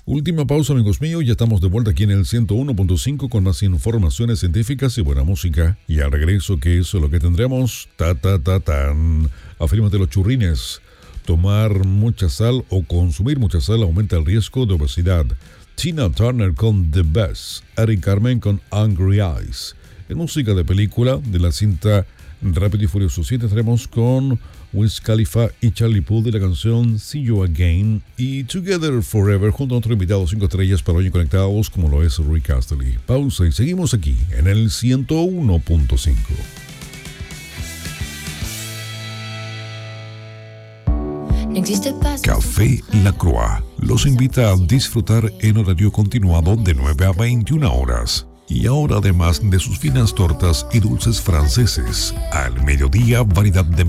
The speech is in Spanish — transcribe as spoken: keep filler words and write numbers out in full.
Última pausa, amigos míos, ya estamos de vuelta aquí en el ciento uno punto cinco con más informaciones científicas y buena música. Y al regreso, que eso es lo que tendremos, ta ta ta tan, afírmate los churrines. Tomar mucha sal o consumir mucha sal aumenta el riesgo de obesidad. Tina Turner con The Best, Eric Carmen con Angry Eyes. En música de película de la cinta Rápido y Furioso siete tenemos con Wiz Khalifa y Charlie Puth de la canción See You Again y Together Forever junto a otro invitado cinco estrellas para hoy conectados como lo es Rick Astley. Pausa y seguimos aquí en el ciento uno punto cinco. Café La Croix los invita a disfrutar en horario continuado de nueve a veintiuna horas. Y ahora, además de sus finas tortas y dulces franceses, al mediodía variedad de